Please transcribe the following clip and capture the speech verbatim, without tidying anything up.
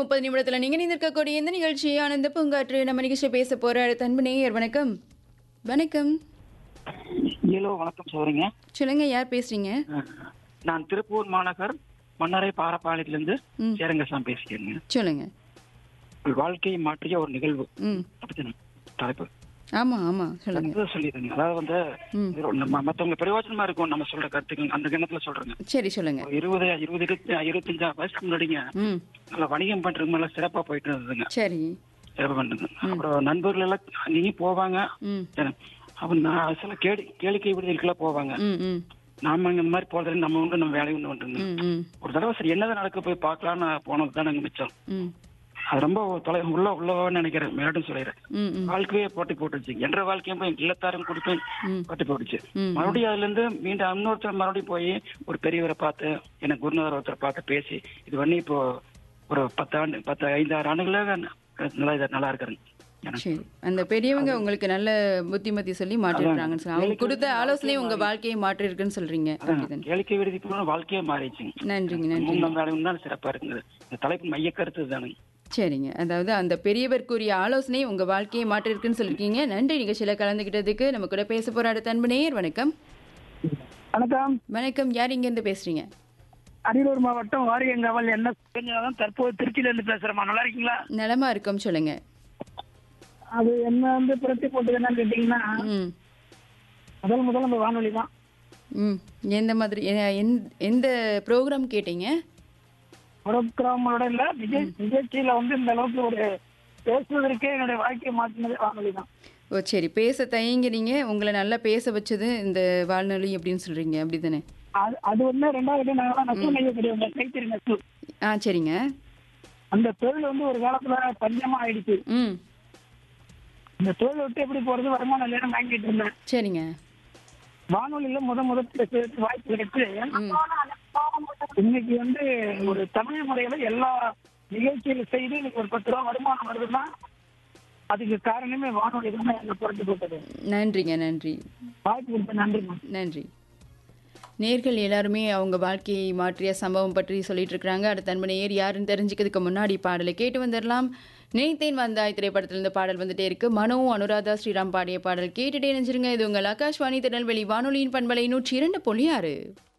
முப்பது நிமிடத்துல நீங்க நிந்திருக்கக்கூடிய இந்த நிகழ்ச்சி ஆனந்த பூங்காற்று. நம்ம நிகழ்ச்சி பேச போற தன்பு நேயர் வணக்கம். வணக்கம். ஹலோ வணக்கம் சோரிங்க. சொல்லுங்க, யார் பேசுறீங்க? நான் திருப்பூர் மாநகர் மன்னரை பாரப்பாளையத்திலிருந்து ம். சேரங்கசாமி பேசுகிறேங்க. சொல்லுங்க. வாழ்க்கையை மாற்றிய ஒரு நிகழ்வு ம். அப்படித்தானே தலைப்பு? ஆமா ஆமா சொல்லுங்க. அடுத்தது சொல்லிடுங்க. அதாவது வந்து ம். இது நம்ம மத்தவங்க பிரயோஜனமா இருக்கும் நம்ம சொல்ற கருத்துக்கள் அந்த கிணத்துல சொல்றேங்க. சரி சொல்லுங்க. ஒரு இருபது இருபது இருபத்தி இருபத்தஞ்சா வயசுக்கு முன்னாடிங்க ம். நல்ல வணிகம் பண்றதுக்கு மேல சிறப்பா போயிட்டு இருந்ததுங்க. சரி. சிறப்பா பண்றது. அப்புறம் நண்பர்கள் எல்லாம் நீங்க போவாங்க. ம். அவன் சில கேளி கேளிக்கை விடுதலுக்கெல்லாம் போவாங்க. ம். ம். நாம இந்த மாதிரி போறது நம்ம உண்டு நம்ம வேலையை உண்டு வந்துருங்க. ம். ம். ஒரு தடவை சரி என்னதான் நடக்க போய் பார்க்கலான்னு போனது தான் நாங்க மிச்சம். ம். அது ரொம்ப தொலை உள்ள உள்ளவான்னு நினைக்கிறேன். மேலும் சொல்லிடுறேன். ம். ம். வாழ்க்கையே போட்டி போட்டுச்சு. என்ற வாழ்க்கையும் போய் இல்லத்தாரும் கொடுப்பேன் ம். போட்டி போட்டுச்சு. ம். மறுபடியும் அதுல இருந்து மீண்டும் இன்னொருத்தர் மறுபடியும் போய் ஒரு பெரியவரை பார்த்து எனக்கு குருநாதர் ஒருத்தர் பார்த்து பேசி இது பண்ணி இப்போ ஒரு பத்து ஆண்டு பத்து ஐந்து ஆறு ஆண்டுகளாக நல்லா இதை நல்லா இருக்கிறேங்க. சரி. அந்த பெரியவங்க உங்களுக்கு நல்ல புத்திமதி சொல்லி மாற்றிருக்காங்கன்னு சொல்லி அவங்க கொடுத்த ஆலோசனை உங்க வாழ்க்கையை மாற்றி இருக்குன்னு சொல்றீங்க. அப்படிதானே? கேளிக்கை விடுதி போன வாழ்க்கையே மாறிடுச்சுங்க. நன்றிங்க நன்றி. மூணாம் வேலையும் தான் சிறப்பா இருக்குங்க. இந்த தலைப்பு மைய கருத்து தானுங்க. சரிங்க. அதாவது அந்த பெரியவர் கூறிய ஆலோசனை உங்க வாழ்க்கையை மாற்றிருக்குன்னு சொல்லிருக்கீங்க. நன்றி நிகழ்ச்சியில கலந்துகிட்டதுக்கு. நம்ம கூட பேச போற அடுத்த அன்பு நேயர் வணக்கம். வணக்கம். வணக்கம். யார் இங்க இருந்து பேசுறீங்க? அரியலூர் மாவட்டம் வாரியங்காவல் என்ன தான் தற்போது திருச்சியில இருந்து பேசுறேம்மா. நல்லா இருக்கீங்களா? நலமா இருக்கும், சொல்லுங்க. அது என்ன வந்து புரட்சி போட்டது என்னன்னு கேட்டீங்கன்னா ம். முதல் முதல் நம்ம வானொலி தான். ம். எந்த மாதிரி எ- எந்த- எந்த ப்ரோக்ராம் கேட்டீங்க? புரோகிராமோட இல்ல நிகழ் நிகழ்ச்சியில வந்து இந்த அளவுக்கு ஒரு பேசுவதற்கே என்னுடைய வாழ்க்கையை மாற்றினது வானொலி தான். ஓ சரி. பேச தயங்கிறீங்க, உங்களை நல்லா பேச வச்சது இந்த வாழ்நொலி அப்படின்னு சொல்றீங்க, அப்படிதானே? அது அது ஒண்ணு. ரெண்டாவது நாங்களாம் நெசவு நெய்யக்கூடிய கைத்தறி நெசவு. ஆ சரிங்க. அந்த தொழில் வந்து ஒரு காலத்துல பஞ்சமா ஆயிடுச்சு. ம். இந்த தொழில் விட்டு எப்படி போறது வருமானம் இல்லைன்னு வாங்கிட்டு இருந்தேன். சரிங்க. வானொலியில முத முத பேசுறதுக்கு வாய்ப்பு கிடைச்சு இன்னைக்கு வந்து ஒரு தமிழ் முறையில எல்லா நிகழ்ச்சியில செய்து இன்னைக்கு ஒரு பத்து ரூபா வருமானம் வருதுன்னா அதுக்கு காரணமே வானொலி தான் என்ன புரட்டி போட்டது. நன்றிங்க நன்றி. வாய்ப்பு கொடுத்த நன்றிமா. நன்றி. நேர்கள் எல்லாருமே அவங்க வாழ்க்கையை மாற்றிய சம்பவம் பற்றி சொல்லிட்டு இருக்கிறாங்க. அடுத்த அன்பு நேயர் யாருன்னு தெரிஞ்சுக்கிறதுக்கு முன்னாடி பாடலை கேட்டு வந்துடலாம். நினைத்தேன் வந்தாய் திரைப்படத்திலிருந்து பாடல் வந்துட்டே இருக்கு. மனோ அனுராதா ஸ்ரீராம் பாடிய பாடல் கேட்டுட்டே நினைச்சிருங்க. இது உங்கள் ஆகாஷ்வாணி திருநெல்வேலி வானொலியின் பண்பலை நூற்றி இரண்டு புள்ளி ஆறு.